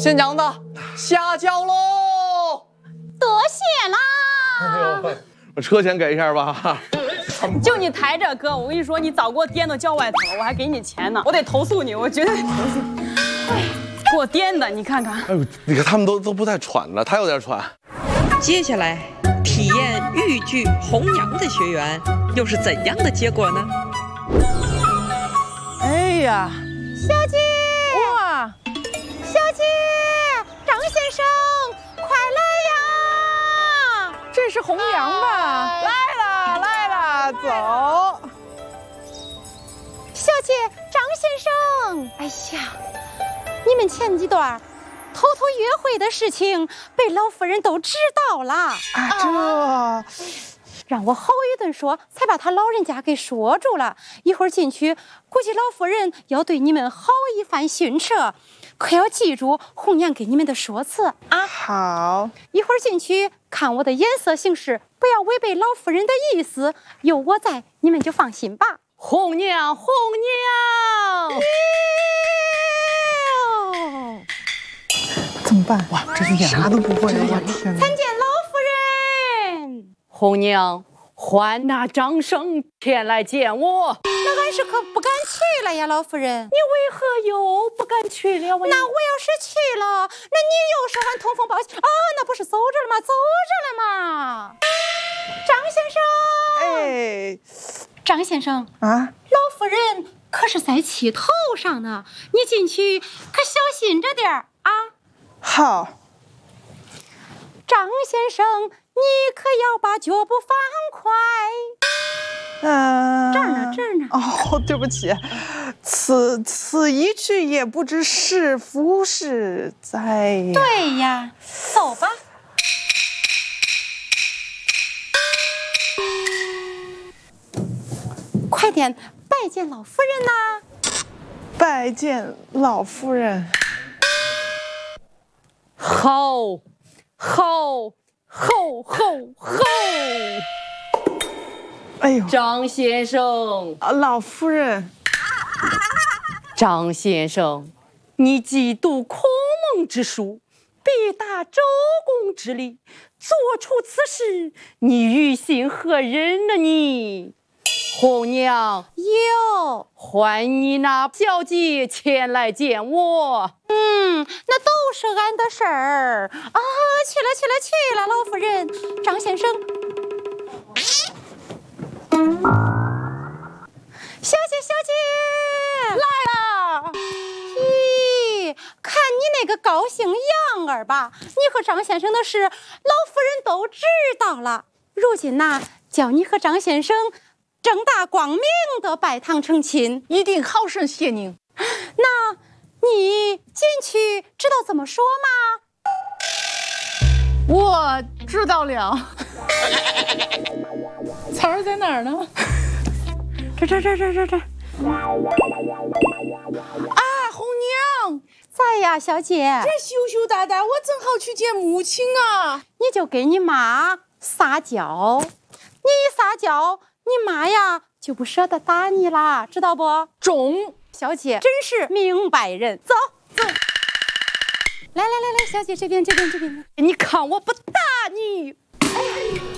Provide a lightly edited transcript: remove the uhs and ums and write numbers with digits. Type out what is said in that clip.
县长的下轿喽！ 多谢啦！ 我车钱给一下吧。 就你抬着哥，我跟你说，你早给我颠到轿外头了，我还给你钱呢，我得投诉你，我绝对得投诉你。给我颠的，你看看。 哎呦，你看他们都不带喘了，他有点喘。 接下来体验豫剧红娘的学员又是怎样的结果呢？ 哎呀， 小姐， 哇， 小姐，张先生，快来呀！ 这是红娘吧？来了，走。 小姐，张先生，哎呀，你们前几段偷偷约会的事情被老夫人都知道了。 这让我好一顿说，才把他老人家给说住了。一会儿进去，估计老夫人要对你们好一番训斥，可要记住红娘给你们的说辞啊。 好， 一会儿进去看我的眼色行事，不要违背老夫人的意思。有我在，你们就放心吧。 红娘，红娘， 怎么办？哇，这是啥都不会，我天哪！ 参见老夫人。 红娘，唤那张生前来见我。 那俺是可不敢去了呀，老夫人。 你为何又不敢去了？ 那我要是去了，那你又说俺通风报信，那不是走着了吗？走着了吗？张先生， 哎， 张先生啊， 老夫人可是在气头上呢，你进去可小心着点儿啊。 好， 张先生，你可要把脚步放快。这儿呢，这儿呢。 哦，对不起，此一去也不知是福是灾呀。 对呀，走吧。快点拜见老夫人呐！ 拜见老夫人。 吼吼吼吼吼！ 哎呦， 张先生， 老夫人， 张先生，你嫉妒孔孟之术，必达周公之礼，做出此事，你于心何忍呢？你红娘， 哟， 唤你那小姐前来见我。 那都是俺的事儿啊！去了，老夫人，张先生，小姐来了。咦，看你那个高兴样儿吧，你和张先生的事，老夫人都知道了。如今呐，叫你和张先生正大光明的拜堂成亲， 一定好生谢您。 那你进去知道怎么说吗？ 我知道了。词儿在哪儿呢？ 这。 啊，红娘在呀，小姐。 这羞羞答答，我正好去见母亲啊。 你就给你妈撒娇，你一撒娇，你妈呀就不舍得打你啦，知道不？ 中， 小姐真是明白人。走，来，小姐这边， 你看我不打你！